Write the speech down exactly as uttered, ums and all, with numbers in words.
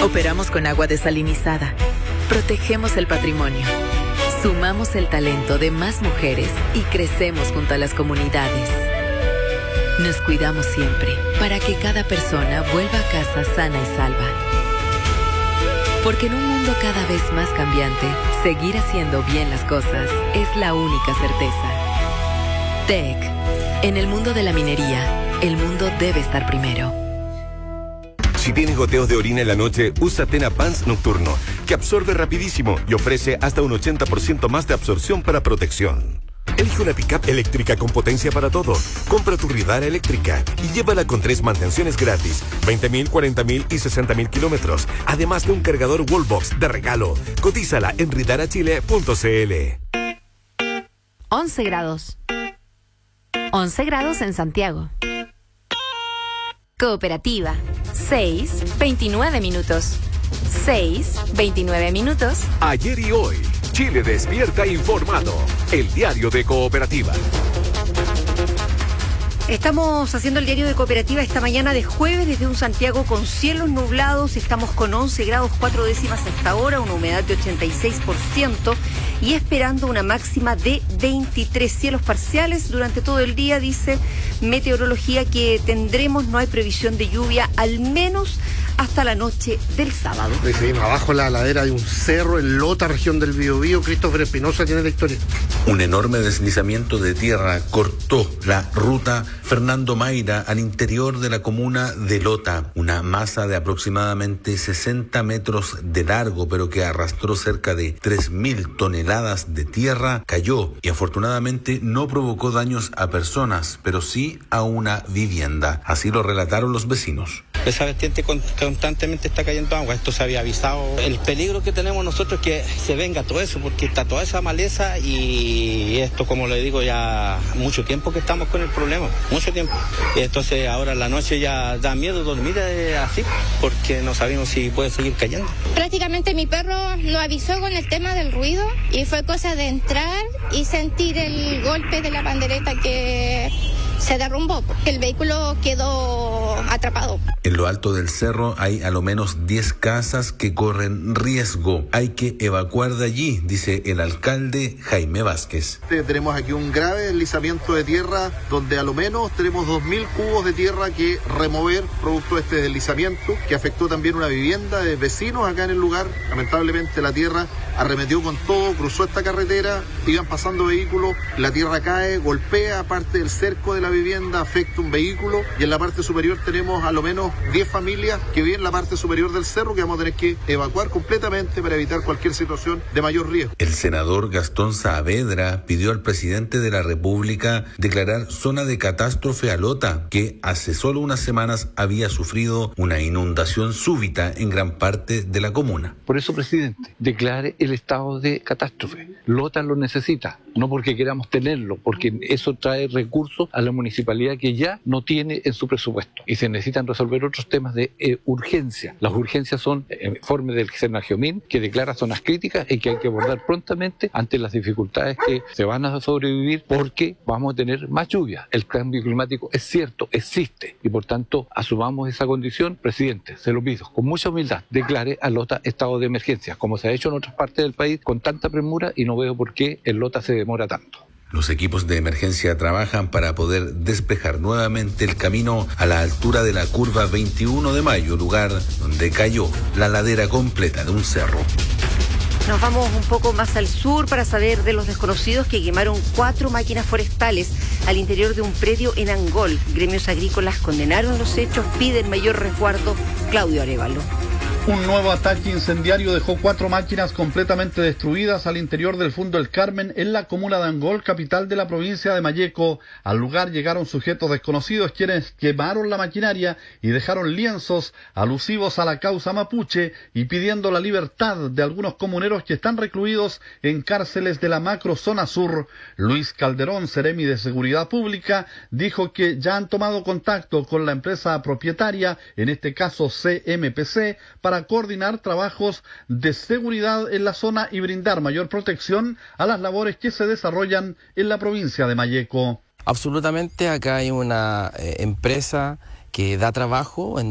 Operamos con agua desalinizada. Protegemos el patrimonio. Sumamos el talento de más mujeres y crecemos junto a las comunidades. Nos cuidamos siempre para que cada persona vuelva a casa sana y salva. Porque en un mundo cada vez más cambiante, seguir haciendo bien las cosas es la única certeza. T E C. En el mundo de la minería, el mundo debe estar primero. Si tienes goteos de orina en la noche, usa Tena Pants Nocturno, que absorbe rapidísimo y ofrece hasta un ochenta por ciento más de absorción para protección. Elige una pickup eléctrica con potencia para todo. Compra tu Ridara eléctrica y llévala con tres mantenciones gratis, veinte mil, cuarenta mil y sesenta mil kilómetros, además de un cargador Wallbox de regalo. Cotízala en ridara chile punto c l. once grados. once grados en Santiago. Cooperativa. seis, veintinueve minutos. seis, veintinueve minutos. Ayer y hoy, Chile despierta informado. El diario de Cooperativa. Estamos haciendo el diario de Cooperativa esta mañana de jueves desde un Santiago con cielos nublados. Estamos con once grados cuatro décimas hasta ahora, una humedad de ochenta y seis por ciento y esperando una máxima de veintitrés. Cielos parciales durante todo el día, dice Meteorología, que tendremos. No hay previsión de lluvia, al menos hasta la noche del sábado. Seguimos abajo la ladera de un cerro en Lota, región del Biobío. Christopher Espinosa tiene la historia. Un enorme deslizamiento de tierra cortó la ruta Fernando Mayra al interior de la comuna de Lota. Una masa de aproximadamente sesenta metros de largo, pero que arrastró cerca de tres mil toneladas de tierra, cayó y afortunadamente no provocó daños a personas, pero sí a una vivienda. Así lo relataron los vecinos. Esa vertiente constantemente está cayendo agua, esto se había avisado. El peligro que tenemos nosotros es que se venga todo eso, porque está toda esa maleza y esto, como le digo, ya mucho tiempo que estamos con el problema, mucho tiempo. Y entonces ahora en la noche ya da miedo dormir así, porque no sabemos si puede seguir cayendo. Prácticamente mi perro lo avisó con el tema del ruido y fue cosa de entrar y sentir el golpe de la pandereta que se derrumbó, porque el vehículo quedó atrapado. En lo alto del cerro hay a lo menos diez casas que corren riesgo. Hay que evacuar de allí, dice el alcalde Jaime Vázquez. Tenemos aquí un grave deslizamiento de tierra donde a lo menos tenemos dos mil cubos de tierra que remover producto de este deslizamiento, que afectó también una vivienda de vecinos acá en el lugar. Lamentablemente la tierra arremetió con todo, cruzó esta carretera, iban pasando vehículos, la tierra cae, golpea parte del cerco de la vivienda, afecta un vehículo y en la parte superior tenemos a lo menos diez familias que viven en la parte superior del cerro que vamos a tener que evacuar completamente para evitar cualquier situación de mayor riesgo. El senador Gastón Saavedra pidió al presidente de la República declarar zona de catástrofe a Lota, que hace solo unas semanas había sufrido una inundación súbita en gran parte de la comuna. Por eso, presidente, declare el estado de catástrofe. Lota lo necesita, no porque queramos tenerlo, porque eso trae recursos a la municipalidad que ya no tiene en su presupuesto y se necesitan resolver otros temas de eh, urgencia. Las urgencias son el informe del Senagiomín, que declara zonas críticas y que hay que abordar prontamente ante las dificultades que se van a sobrevivir, porque vamos a tener más lluvia. El cambio climático es cierto, existe, y por tanto asumamos esa condición. Presidente, se lo pido con mucha humildad, declare a Lota estado de emergencia, como se ha hecho en otras partes del país con tanta premura, y no veo por qué en Lota se demora tanto. Los equipos de emergencia trabajan para poder despejar nuevamente el camino a la altura de la curva veintiuno de mayo, lugar donde cayó la ladera completa de un cerro. Nos vamos un poco más al sur para saber de los desconocidos que quemaron cuatro máquinas forestales al interior de un predio en Angol. Gremios agrícolas condenaron los hechos, piden mayor resguardo. Claudio Arévalo. Un nuevo ataque incendiario dejó cuatro máquinas completamente destruidas al interior del Fundo El Carmen, en la comuna de Angol, capital de la provincia de Malleco. Al lugar llegaron sujetos desconocidos quienes quemaron la maquinaria y dejaron lienzos alusivos a la causa mapuche y pidiendo la libertad de algunos comuneros que están recluidos en cárceles de la macrozona sur. Luis Calderón, seremi de Seguridad Pública, dijo que ya han tomado contacto con la empresa propietaria, en este caso C M P C, para para coordinar trabajos de seguridad en la zona y brindar mayor protección a las labores que se desarrollan en la provincia de Malleco. Absolutamente, acá hay una eh, empresa que da trabajo en